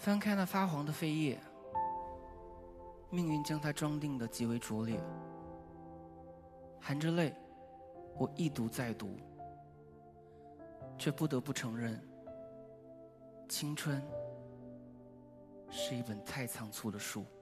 翻开那发黄的扉页，命运将它装订得极为拙劣。含着泪，我一读再读，却不得不承认，青春是一本太仓促的书。